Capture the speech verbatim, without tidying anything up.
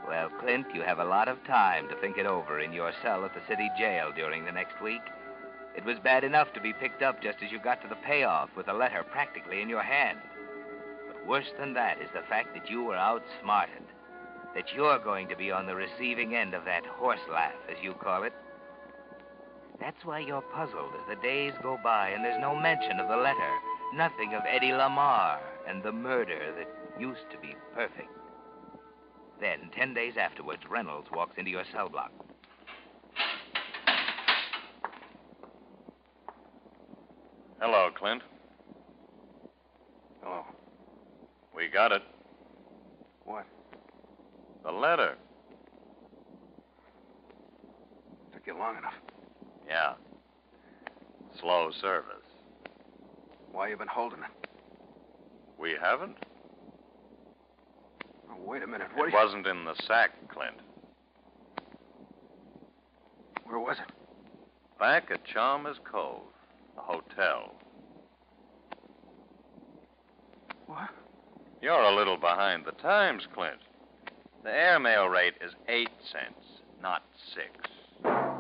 Well, Clint, you have a lot of time to think it over in your cell at the city jail during the next week. It was bad enough to be picked up just as you got to the payoff with a letter practically in your hand. But worse than that is the fact that you were outsmarted. That you're going to be on the receiving end of that horse laugh, as you call it. That's why you're puzzled as the days go by and there's no mention of the letter. Nothing of Eddie Lamar and the murder that used to be perfect. Then, ten days afterwards, Reynolds walks into your cell block. Hello, Clint. Hello. We got it. What? The letter. Took you long enough. Yeah. Slow service. Why you been holding it? We haven't? Oh, wait a minute. What It do you... wasn't in the sack, Clint. Where was it? Back at Chalmers Cove, the hotel. What? You're a little behind the times, Clint. The airmail rate is eight cents, not six.